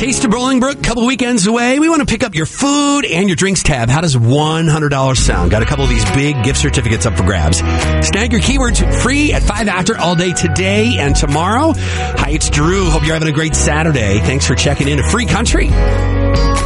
Taste of Bolingbrook, couple weekends away. We want to pick up your food and your drinks tab. How does $100 sound? Got a couple of these big gift certificates up for grabs. Snag your keywords free at 5 after all day today and tomorrow. Hi, it's Drew. Hope you're having a great Saturday. Thanks for checking in to Free Country.